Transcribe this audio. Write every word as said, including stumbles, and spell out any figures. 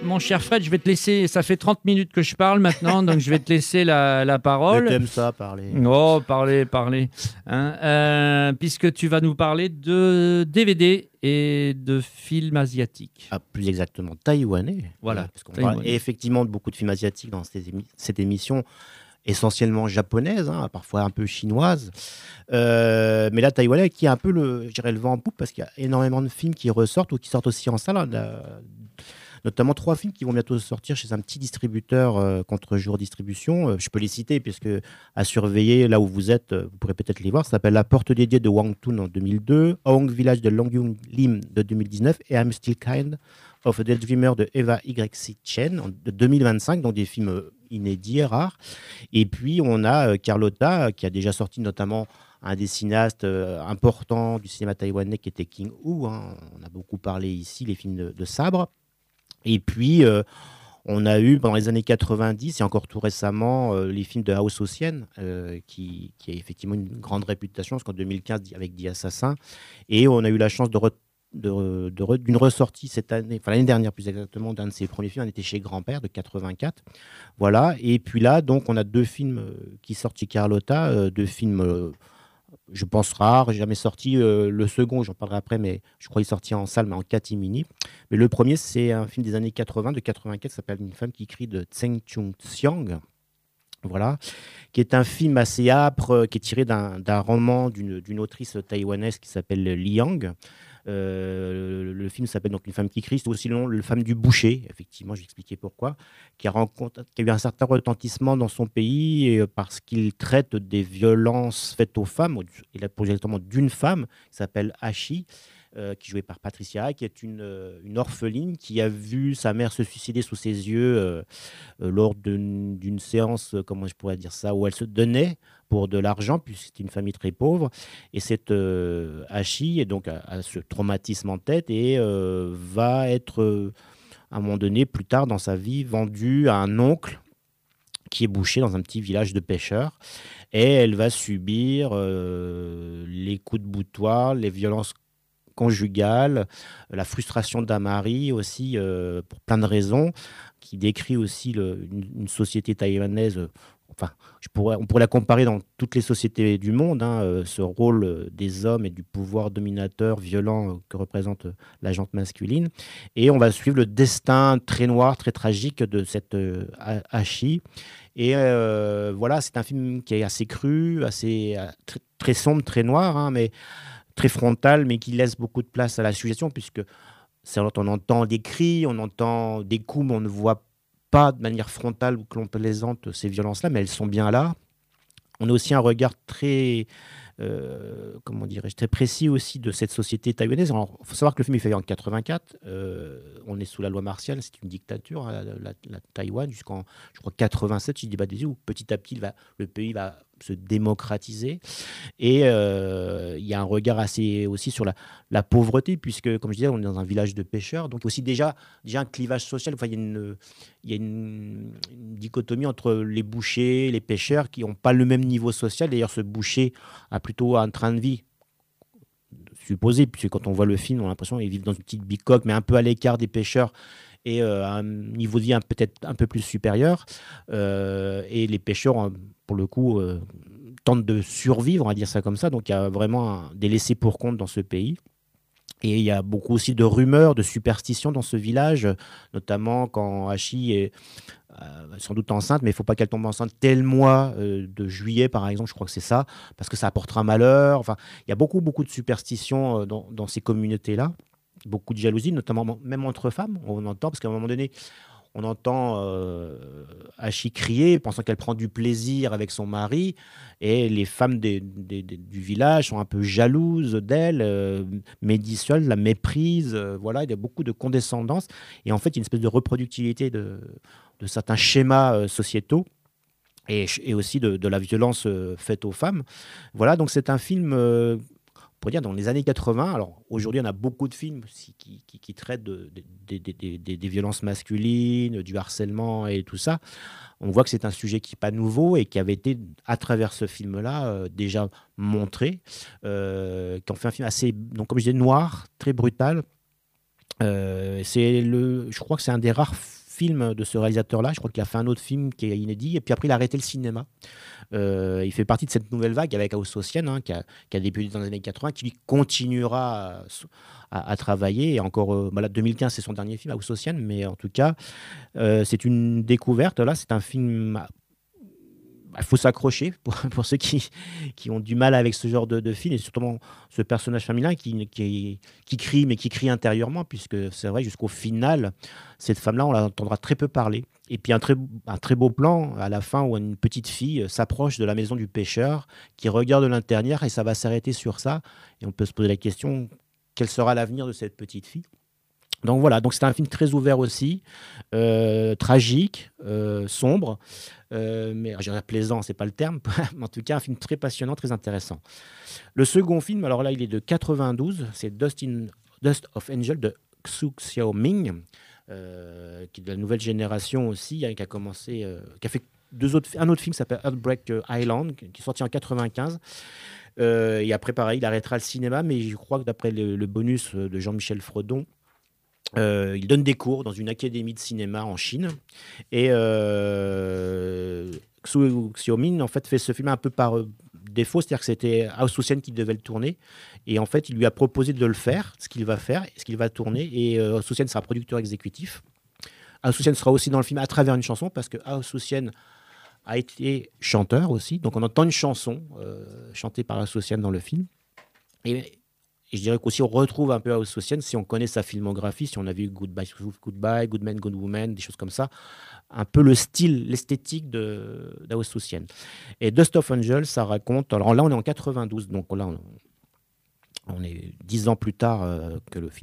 mon cher Fred, je vais te laisser. Ça fait trente minutes que je parle maintenant, donc je vais te laisser la, la parole. T'aimes ça, parler. Oh, parler, parler. Hein, euh, puisque tu vas nous parler de D V D et de films asiatiques. Ah, plus exactement, taïwanais. Voilà. Euh, parce qu'on taïwanais. parle effectivement de beaucoup de films asiatiques dans cette, émi cette émission, essentiellement japonaise, hein, parfois un peu chinoise. Euh, mais là, taïwanais qui a un peu le, je dirais, le vent en poupe, parce qu'il y a énormément de films qui ressortent ou qui sortent aussi en salle. Hein, la, notamment trois films qui vont bientôt sortir chez un petit distributeur euh, contre jour distribution. Euh, je peux les citer, puisque à surveiller, là où vous êtes, euh, vous pourrez peut-être les voir. Ça s'appelle La Porte dédiée de Wang Tun en deux mille deux, Hong Village de Long Yung Lim de deux mille dix-neuf et I'm Still Kind of a Daydreamer de Eva Y C Chen de deux mille vingt-cinq, donc des films inédits et rares. Et puis, on a euh, Carlotta, euh, qui a déjà sorti notamment un des cinéastes euh, importants du cinéma taïwanais qui était King Hu. Hein. On a beaucoup parlé ici, les films de, de sabre. Et puis, euh, on a eu pendant les années quatre-vingt-dix et encore tout récemment euh, les films de Hao Soo-sien, euh, qui, qui a effectivement une grande réputation, parce qu'en deux mille quinze, avec The Assassin. Et on a eu la chance de, re, de, de re, d'une ressortie cette année, enfin l'année dernière plus exactement, d'un de ses premiers films. On était chez Grand-Père de quatre-vingt-quatre. Voilà. Et puis là, donc, on a deux films euh, qui sortent chez Carlotta, euh, deux films. Euh, je pense rare, jamais sorti. Euh, le second, j'en parlerai après, mais je crois qu'il est sorti en salle, mais en catimini. Mais le premier, c'est un film des années quatre-vingts, de quatre-vingt-quatre, qui s'appelle Une femme qui crie, de Tseng Chung-xiang. Voilà, qui est un film assez âpre, qui est tiré d'un, d'un roman d'une, d'une autrice taïwanaise qui s'appelle Liang. Euh, le, le film s'appelle donc Une femme qui crie, c'est aussi le nom, Le femme du boucher, effectivement, je vais expliquer pourquoi, qui a, rencontre, qui a eu un certain retentissement dans son pays et, euh, parce qu'il traite des violences faites aux femmes, et là pour exactement d'une femme, qui s'appelle Ashi, euh, qui est jouée par Patricia, qui est une, euh, une orpheline qui a vu sa mère se suicider sous ses yeux euh, euh, lors d'une, d'une séance, euh, comment je pourrais dire ça, où elle se donnait pour de l'argent, puisque c'était une famille très pauvre. Et cette euh, Ashi est donc, a, a ce traumatisme en tête et euh, va être, euh, à un moment donné, plus tard dans sa vie, vendue à un oncle qui est boucher dans un petit village de pêcheurs. Et elle va subir euh, les coups de boutoir, les violences conjugale, la frustration d'un mari aussi, euh, pour plein de raisons, qui décrit aussi le, une, une société taïwanaise. Euh, enfin, je pourrais, on pourrait la comparer dans toutes les sociétés du monde, hein, euh, ce rôle euh, des hommes et du pouvoir dominateur, violent, euh, que représente euh, la gente masculine. Et on va suivre le destin très noir, très tragique de cette euh, Ashi. Et euh, voilà, c'est un film qui est assez cru, assez, euh, très, très sombre, très noir, hein, mais très frontal, mais qui laisse beaucoup de place à la suggestion, puisque ça, on entend des cris, on entend des coups, mais on ne voit pas de manière frontale ou que l'on plaisante ces violences-là, mais elles sont bien là. On a aussi un regard très, euh, comment dirais-je, très précis aussi de cette société taïwanaise. Il faut savoir que le film est fait en quatre-vingt-quatre. Euh, on est sous la loi martiale, c'est une dictature, hein, la, la, la Taïwan, jusqu'en, je crois, quatre-vingt-sept, si je dis pas des bêtises, où petit à petit, va, le pays va se démocratiser. Et euh, il y a un regard assez aussi sur la, la pauvreté, puisque, comme je disais, on est dans un village de pêcheurs. Donc, aussi déjà, déjà un clivage social. Enfin, il y a une, il y a une, une dichotomie entre les bouchers, les pêcheurs, qui n'ont pas le même niveau social. D'ailleurs, ce boucher a plutôt un train de vie supposé, puisque quand on voit le film, on a l'impression qu'ils vivent dans une petite bicoque, mais un peu à l'écart des pêcheurs, et euh, un niveau de vie un, peut-être un peu plus supérieur. Euh, et les pêcheurs, pour le coup, euh, tentent de survivre, on va dire ça comme ça. Donc il y a vraiment un, des laissés pour compte dans ce pays. Et il y a beaucoup aussi de rumeurs, de superstitions dans ce village, notamment quand Ashi est euh, sans doute enceinte, mais il ne faut pas qu'elle tombe enceinte tel mois euh, de juillet, par exemple, je crois que c'est ça, parce que ça apportera malheur. Enfin, il y a beaucoup, beaucoup de superstitions euh, dans, dans ces communautés-là. Beaucoup de jalousie, notamment même entre femmes, on entend, parce qu'à un moment donné, on entend euh, Ashi crier, pensant qu'elle prend du plaisir avec son mari, et les femmes des, des, des, du village sont un peu jalouses d'elle, euh, médisent, la méprisent, euh, voilà, il y a beaucoup de condescendance, et en fait, il y a une espèce de reproductivité de, de certains schémas euh, sociétaux, et, et aussi de, de la violence euh, faite aux femmes. Voilà, donc c'est un film... Euh, pour dire, dans les années quatre-vingts, alors aujourd'hui, on a beaucoup de films qui, qui, qui traitent de, de, de, de, de, des violences masculines, du harcèlement et tout ça. On voit que c'est un sujet qui n'est pas nouveau et qui avait été, à travers ce film-là, euh, déjà montré, euh, qui en fait un film assez, donc, comme je disais, noir, très brutal, Euh, c'est le, je crois que c'est un des rares films de ce réalisateur-là. Je crois qu'il a fait un autre film qui est inédit. Et puis après, il a arrêté le cinéma. Euh, il fait partie de cette nouvelle vague avec House of Sienne, hein, qui, a, qui a débuté dans les années quatre-vingts, qui lui continuera à, à- à travailler. Et encore, euh, bah là, deux mille quinze, c'est son dernier film, House of Sienne. Mais en tout cas, euh, c'est une découverte. Là, c'est un film. Il faut s'accrocher pour, pour ceux qui, qui ont du mal avec ce genre de, de film, et surtout ce personnage féminin qui, qui, qui crie, mais qui crie intérieurement, puisque c'est vrai, jusqu'au final, cette femme-là, on l'entendra très peu parler. Et puis un très, un très beau plan à la fin où une petite fille s'approche de la maison du pêcheur, qui regarde l'intérieur, et ça va s'arrêter sur ça. Et on peut se poser la question, quel sera l'avenir de cette petite fille? Donc voilà, donc c'est un film très ouvert aussi, euh, tragique, euh, sombre, euh, mais je dirais plaisant, c'est pas le terme, mais en tout cas un film très passionnant, très intéressant. Le second film, alors là il est de quatre-vingt-douze, c'est Dust, in, Dust of Angel de Xu Xiaoming, euh, qui est de la nouvelle génération aussi, hein, qui a commencé, euh, qui a fait deux autres, un autre film qui s'appelle Heartbreak Island, qui est sorti en quatre-vingt-quinze. Euh, et après pareil, il arrêtera le cinéma, mais je crois que d'après le, le bonus de Jean-Michel Fredon, Euh, il donne des cours dans une académie de cinéma en Chine. Et euh, Xu Xiaomin, en fait, fait ce film un peu par euh, défaut, c'est-à-dire que c'était House of Sienne qui devait le tourner. Et en fait, il lui a proposé de le faire, ce qu'il va faire, ce qu'il va tourner. Et euh, House of Sienne sera producteur exécutif. House of Sienne sera aussi dans le film à travers une chanson, parce que House of Sienne a été chanteur aussi. Donc on entend une chanson euh, chantée par House of Sienne dans le film. Et Et je dirais qu'aussi on retrouve un peu House of Sienne si on connaît sa filmographie, si on a vu Goodbye, Goodbye, Good Man, Good Woman, des choses comme ça, un peu le style, l'esthétique de d'House of Sienne. Et Dust of Angel, ça raconte. Alors là, on est en quatre-vingt-douze, donc là, on, on est dix ans plus tard euh, que le film.